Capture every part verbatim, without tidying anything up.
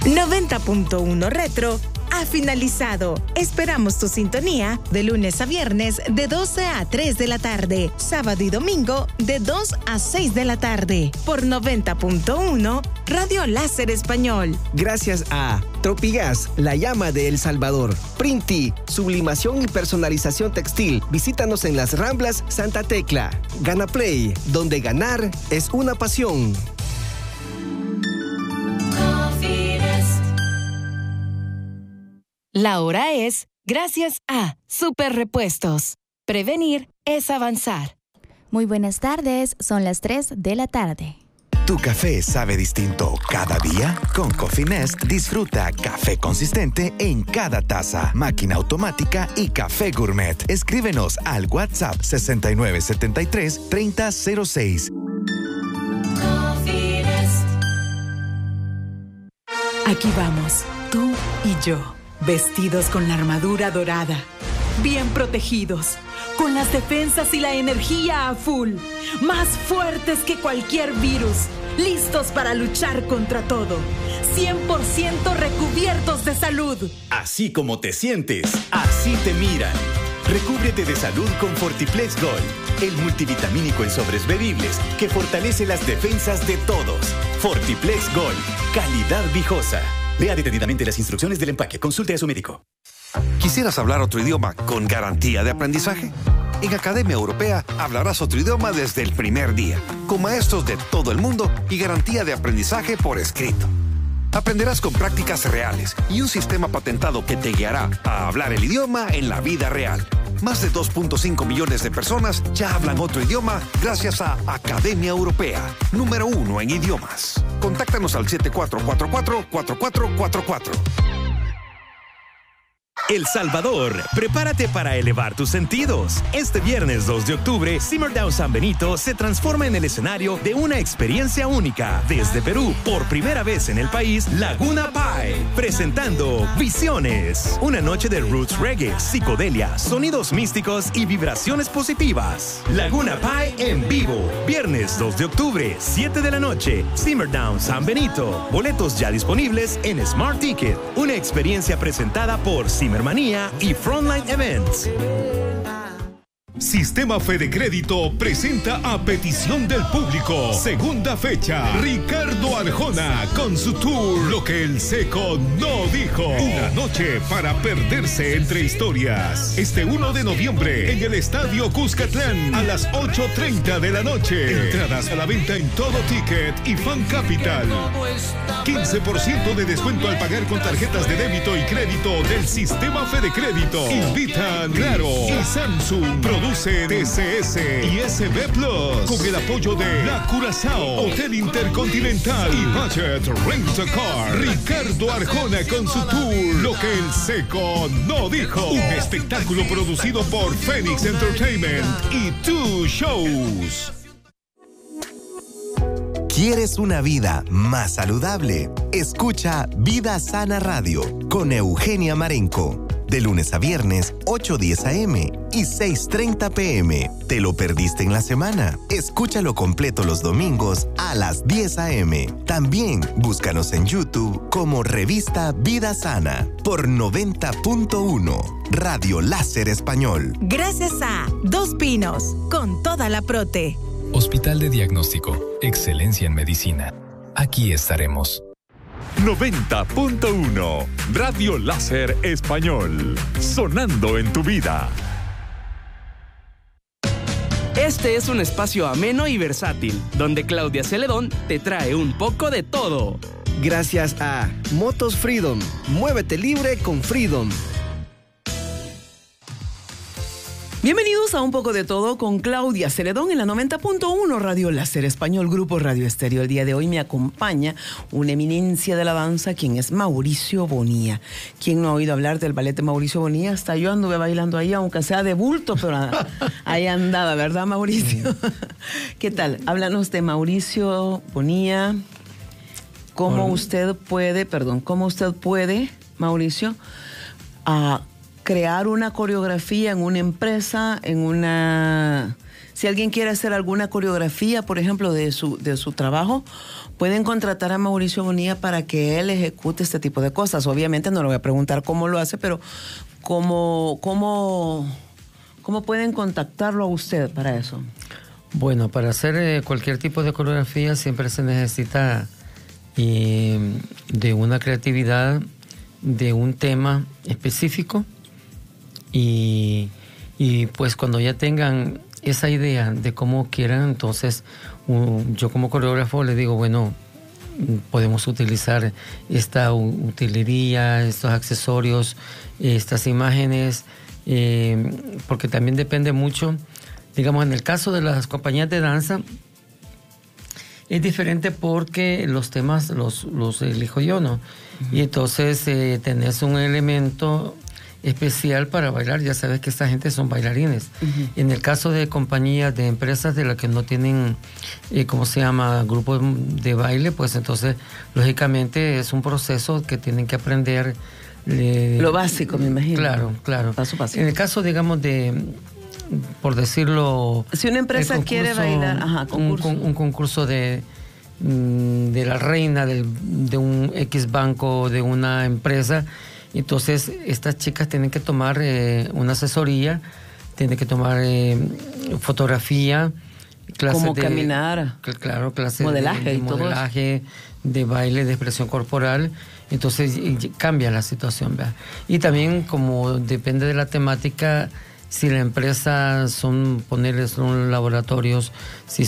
noventa punto uno Retro ha finalizado. Esperamos tu sintonía de lunes a viernes de doce a tres de la tarde, sábado y domingo de dos a seis de la tarde, por noventa punto uno Radio Láser Español. Gracias a Tropigas, la llama de El Salvador. Printi, sublimación y personalización textil. Visítanos en las Ramblas Santa Tecla. Gana Play, donde ganar es una pasión. La hora es gracias a Super Repuestos. Prevenir es avanzar. Muy buenas tardes, son las tres de la tarde. ¿Tu café sabe distinto cada día? Con Coffee Nest disfruta café consistente en cada taza, máquina automática y café gourmet. Escríbenos al WhatsApp sesenta y nueve setenta y tres treinta cero seis. Aquí vamos, tú y yo, vestidos con la armadura dorada, bien protegidos, con las defensas y la energía a full, más fuertes que cualquier virus, listos para luchar contra todo, cien por ciento recubiertos de salud. Así como te sientes, así te miran. Recúbrete de salud con Fortiplex Gold, el multivitamínico en sobres bebibles que fortalece las defensas de todos. Fortiplex Gold, calidad viejosa. Lea detenidamente las instrucciones del empaque. Consulte a su médico. ¿Quisieras hablar otro idioma con garantía de aprendizaje? En Academia Europea hablarás otro idioma desde el primer día, con maestros de todo el mundo y garantía de aprendizaje por escrito. Aprenderás con prácticas reales y un sistema patentado que te guiará a hablar el idioma en la vida real. Más de dos punto cinco millones de personas ya hablan otro idioma gracias a Academia Europea, número uno en idiomas. Contáctanos al siete cuatro cuatro cuatro, cuatro cuatro cuatro cuatro. El Salvador, prepárate para elevar tus sentidos. Este viernes dos de octubre, Simmerdown San Benito se transforma en el escenario de una experiencia única. Desde Perú, por primera vez en el país, Laguna Pie, presentando Visiones. Una noche de roots reggae, psicodelia, sonidos místicos y vibraciones positivas. Laguna Pie en vivo, viernes dos de octubre, siete de la noche, Simmerdown San Benito. Boletos ya disponibles en Smart Ticket. Una experiencia presentada por Simmerdown Manía y Frontline Events. Sistema Fede Crédito presenta a petición del público. Segunda fecha, Ricardo Arjona con su tour Lo que el Seco no dijo. Una noche para perderse entre historias. Este uno de noviembre en el Estadio Cuscatlán a las ocho treinta de la noche. Entradas a la venta en Todo Ticket y Fan Capital. quince por ciento de descuento al pagar con tarjetas de débito y crédito del Sistema Fede Crédito. Invitan Claro y Samsung. Produce T C S y S B Plus con el apoyo de La Curazao, Hotel Intercontinental y Budget Rent a Car. Ricardo Arjona con su tour Lo que el Seco no dijo. Un espectáculo producido por Phoenix Entertainment y Two Shows. ¿Quieres una vida más saludable? Escucha Vida Sana Radio con Eugenia Marenco. De lunes a viernes, ocho diez a eme y seis treinta pe eme. ¿Te lo perdiste en la semana? Escúchalo completo los domingos a las diez a eme. También búscanos en YouTube como Revista Vida Sana por noventa punto uno Radio Láser Español. Gracias a Dos Pinos, con toda la prote. Hospital de Diagnóstico, excelencia en medicina. Aquí estaremos. noventa punto uno Radio Láser Español, sonando en tu vida. Este es un espacio ameno y versátil, donde Claudia Celedón te trae un poco de todo. Gracias a Motos Freedom. Muévete libre con Freedom. Bienvenidos a Un Poco de Todo con Claudia Celedón en la noventa punto uno Radio Láser Español, Grupo Radio Estéreo. El día de hoy me acompaña una eminencia de la danza, quien es Mauricio Bonilla. ¿Quién no ha oído hablar del ballet de Mauricio Bonilla? Hasta yo anduve bailando ahí, aunque sea de bulto, pero ahí andaba, ¿verdad, Mauricio? ¿Qué tal? Háblanos de Mauricio Bonilla. ¿Cómo Hola. usted puede, perdón, cómo usted puede, Mauricio, a crear una coreografía en una empresa, en una Si alguien quiere hacer alguna coreografía, por ejemplo, de su, de su trabajo, pueden contratar a Mauricio Bonilla para que él ejecute este tipo de cosas. Obviamente no le voy a preguntar cómo lo hace, pero cómo, cómo, cómo pueden contactarlo a usted para eso. Bueno, para hacer eh, cualquier tipo de coreografía siempre se necesita eh, de una creatividad, de un tema específico y, y pues cuando ya tengan esa idea de cómo quieran, entonces un, yo como coreógrafo le digo, bueno, podemos utilizar esta utilería, estos accesorios, estas imágenes, eh, porque también depende mucho. Digamos, en el caso de las compañías de danza, es diferente porque los temas los, los elijo yo, ¿no? Uh-huh. Y entonces eh, tenés un elemento especial para bailar. Ya sabes que esta gente son bailarines. Uh-huh. En el caso de compañías, de empresas de las que no tienen, eh, ¿cómo se llama?, grupos de baile, pues entonces, lógicamente, es un proceso que tienen que aprender. Eh, Lo básico, me imagino. Claro, claro. Paso a paso. En el caso, digamos, de... por decirlo... Si una empresa concurso, quiere bailar... Ajá, concurso. Un, un concurso de, de la reina del, de un X banco, de una empresa, entonces estas chicas tienen que tomar eh, una asesoría, tienen que tomar eh, fotografía, clases Como de... caminar. Claro, clases modelaje de, de y todo modelaje, eso. De baile, de expresión corporal. Entonces cambia la situación, ¿verdad? Y también como depende de la temática... Si la empresa son, ponerles son laboratorios, si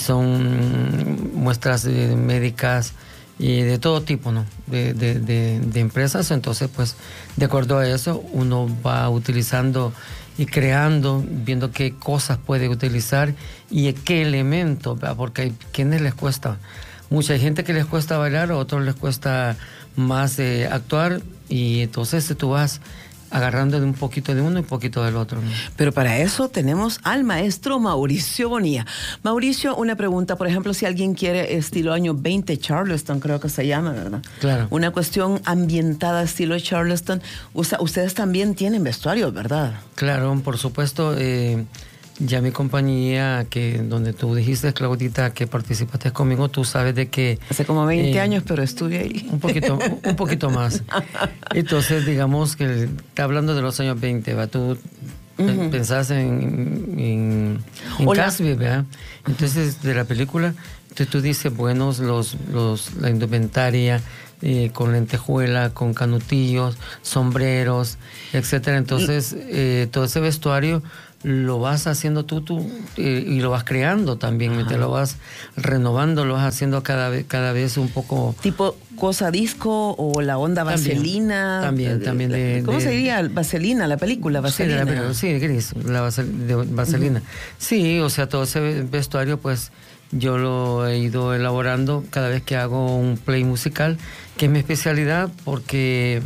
son muestras eh, médicas y de todo tipo, ¿no? De, de, de, de empresas, entonces pues de acuerdo a eso uno va utilizando y creando, viendo qué cosas puede utilizar y qué elementos, ¿verdad? Porque hay quienes les cuesta, mucha gente que les cuesta bailar, a otros les cuesta más eh, actuar y entonces tú vas agarrando de un poquito de uno y un poquito del otro, ¿no? Pero para eso tenemos al maestro Mauricio Bonilla. Mauricio, una pregunta, por ejemplo, si alguien quiere estilo año veinte Charleston, creo que se llama, ¿verdad? Claro. Una cuestión ambientada estilo Charleston. Usa, ustedes también tienen vestuarios, ¿verdad? Claro, por supuesto. Eh, ya mi compañía, que donde tú dijiste, Claudita, que participaste conmigo, tú sabes de que... Hace como veinte eh, años, pero estuve ahí. Un poquito, un poquito más. Entonces, digamos que está hablando de los años veinte, ¿va? Tú uh-huh. pensás en, en, en Casby, ¿verdad? Entonces, de la película, entonces tú dices, bueno, los, los, la indumentaria, eh, con lentejuela, con canutillos, sombreros, etcétera. Entonces, eh, todo ese vestuario lo vas haciendo tú, tú eh, y lo vas creando también, te lo vas renovando, lo vas haciendo cada vez, cada vez un poco... Tipo cosa disco o la onda vaselina. También, también. De, ¿Cómo de, se diría? Vaselina, la película, vaselina. Sí, de la, sí gris, la vasel, de vaselina. Uh-huh. Sí, o sea, todo ese vestuario, pues, yo lo he ido elaborando cada vez que hago un play musical, que es mi especialidad, porque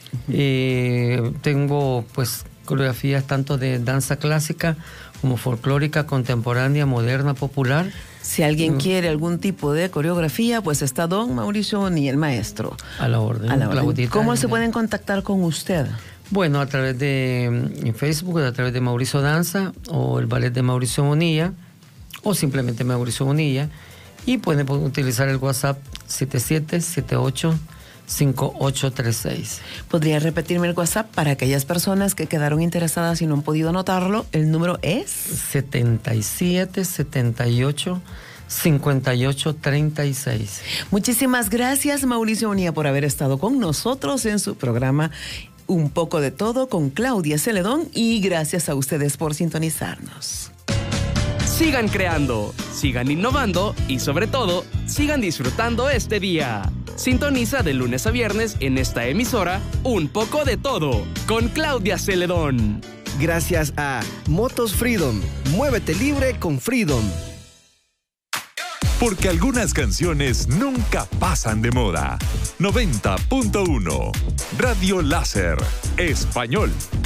eh, tengo, pues, coreografías tanto de danza clásica como folclórica, contemporánea, moderna, popular. Si alguien mm. quiere algún tipo de coreografía, pues está don Mauricio Bonilla, el maestro. A la orden. A la orden. Claudita, ¿Cómo se pueden contactar con usted? Bueno, a través de en Facebook, a través de Mauricio Danza o el ballet de Mauricio Bonilla o simplemente Mauricio Bonilla, y pueden utilizar el WhatsApp siete siete siete ocho cinco ocho tres seis. ¿Podría repetirme el WhatsApp para aquellas personas que quedaron interesadas y no han podido anotarlo? El número es setenta y siete setenta y ocho cincuenta y ocho treinta y seis. Muchísimas gracias, Mauricio Bonilla, por haber estado con nosotros en su programa Un poco de todo con Claudia Celedón, y gracias a ustedes por sintonizarnos. Sigan creando, sigan innovando y sobre todo, sigan disfrutando este día. Sintoniza de lunes a viernes en esta emisora Un poco de todo con Claudia Celedón. Gracias a Motos Freedom. Muévete libre con Freedom. Porque algunas canciones nunca pasan de moda. noventa punto uno Radio Láser Español.